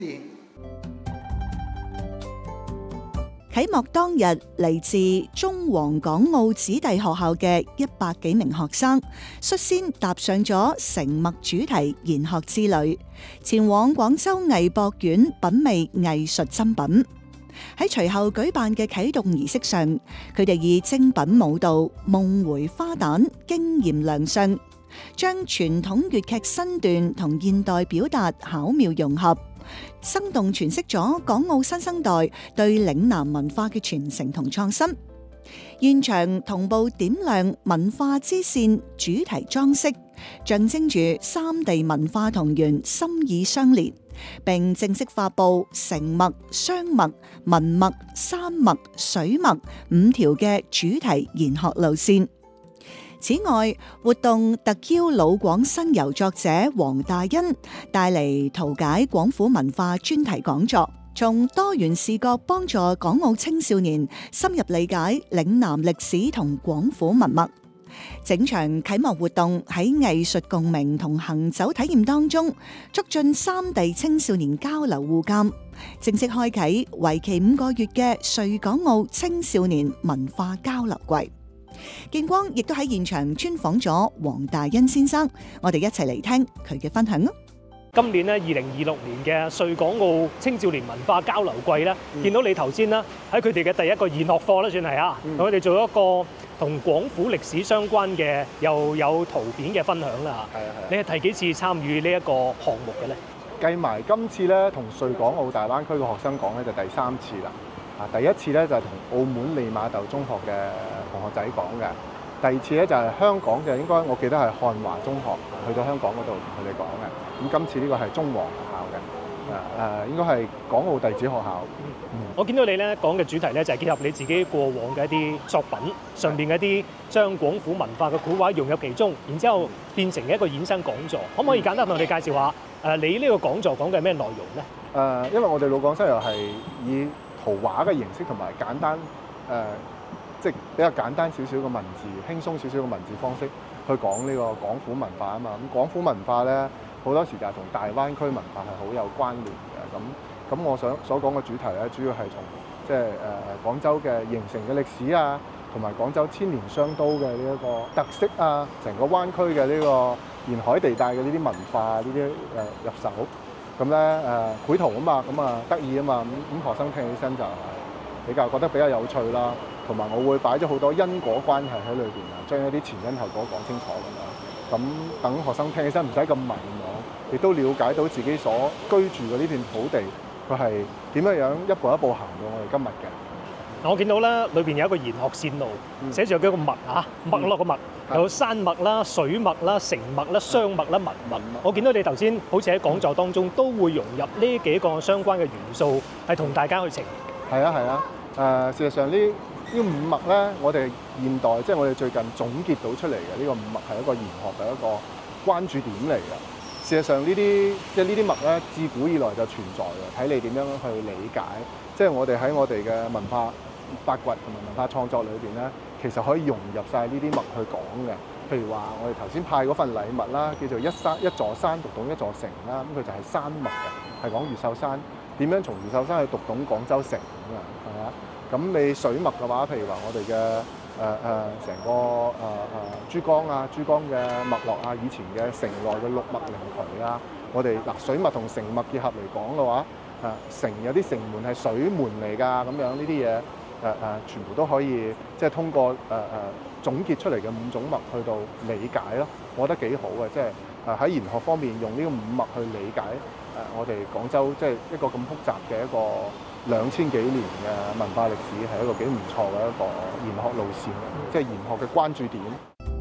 啟幕當日，嚟自中皇港澳子弟學校嘅100幾名學生，率先踏上咗成墨主題研學之旅，前往廣州藝博院品味藝術珍品。喺隨後舉辦嘅啟動儀式上，佢哋以精品舞蹈、夢回花旦、驚豔亮相，將傳統粵劇身段同現代表達巧妙融合，生動詮釋咗港澳新生代對嶺南文化嘅傳承同創新。現場同步點亮文化之線主題裝飾，象徵住三地文化同源心意相連，並正式發布成墨、雙墨、文墨、山墨、水墨5條嘅主題研學路線。此外，活動特邀老廣新遊作者黃大欣帶嚟圖解廣府文化專題講座，從多元視角幫助港澳青少年深入理解嶺南歷史同廣府文脈。整場啟幕活動喺藝術共鳴同行走體驗當中，促進三地青少年交流互鑑，正式開啟為期5個月嘅穗港澳青少年文化交流季。見光亦都喺現場專訪咗黃大欣先生，我哋一齊嚟聽佢嘅分享咯。 今年咧2026年嘅穗港澳青少年文化交流季咧，見到你頭先啦，喺佢哋嘅第一個研學課咧，算係啊，同佢哋做一個同廣府歷史相關嘅又有圖片嘅分享啦。係啊係。你係第幾次參與呢一個項目嘅咧？ 計埋今次咧，同穗港澳大灣區嘅學生講咧，就第3次啦。第一次咧就係同澳門利馬竇中學嘅同學仔講嘅，第二次咧就係香港嘅，應該我記得係漢華中學去到香港嗰度同佢哋講嘅。咁今次呢個係中皇學校嘅，應該係港澳弟子學校。 我見到你咧講嘅主題咧就係結合你自己過往嘅一啲作品上邊嘅一啲將廣府文化嘅古畫融入其中，然之後變成一個衍生講座。可唔可以簡單同我哋介紹下你呢個講座講嘅咩內容咧？ 因為我哋老廣新遊係以圖畫嘅形式同埋簡單即係比較簡單少少嘅文字，輕鬆少少嘅文字方式去講呢個廣府文化啊嘛。咁廣府文化咧好多時就係同大灣區文化係好有關聯嘅。咁我所講嘅主題咧，主要係從即係廣州嘅形成嘅歷史啊，同埋廣州千年商都嘅呢一個特色啊，成個灣區嘅呢個沿海地帶嘅呢啲文化呢啲入手。咁咧繪圖啊嘛，咁啊得意啊嘛，咁學生聽起身就係覺得比較有趣啦，同埋我會擺咗好多因果關係喺裏邊啊，將一啲前因後果講清楚咁樣，咁等學生聽起身唔使咁迷茫，亦都了解到自己所居住嘅呢片土地，佢係點樣一步一步行到我哋今日嘅。 我見到咧裏邊有一個研學線路，寫住有幾個墨啊，墨落個墨，有山墨啦、水墨啦、成墨啦、雙墨啦、文墨。我見到你頭先好似喺講座當中都會融入呢幾個相關嘅元素，係同大家去呈。係啊，事實上呢5墨咧，我哋現代即係我哋最近總結到出嚟嘅呢個5墨係一個研學嘅一個關注點嚟嘅。事實上呢啲墨咧，自古以來就存在嘅，睇你點樣去理解。即係我哋喺我哋嘅文化發掘同埋文化創作裏邊咧，其實可以融入晒呢啲墨去講嘅。譬如話，我哋頭先派嗰份禮物啦，叫做一座山讀懂一座城啦，咁佢就係山墨嘅，係講越秀山點樣從越秀山去讀懂廣州城咁啊，係咪啊？咁你水墨嘅話，譬如話我哋嘅成個珠江啊，珠江嘅脈絡啊，以前嘅城內嘅六脈靈渠啊，我哋水墨同城墨結合嚟講嘅話，城有啲城門係水門嚟㗎，咁樣呢啲嘢全部都可以即係通過總結出嚟嘅5種墨去到理解咯，我覺得幾好嘅，即係喺研學方面用呢個5墨去理解我哋廣州即係一個咁複雜嘅一個2000幾年嘅文化歷史，係一個幾唔錯嘅一個研學路線，即係研學嘅關注點。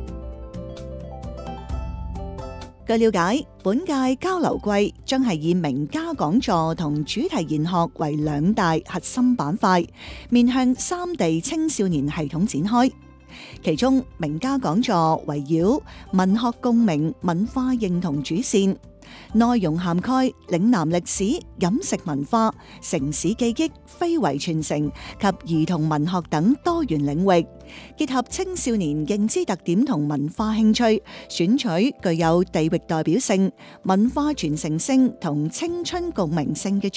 據了解，本屆交流季將係以名家講座同主題研學為2大核心板塊，面向三地青少年系統展開。其中，名家講座圍繞文學共鳴、文化認同主線，內容涵蓋嶺南歷史、飲食文化、城市記憶、非遺傳承及兒童文學等多元領域，結合青少年認知特點同文化興趣，選取具有地域代表性、文化傳承性同青春共鳴性嘅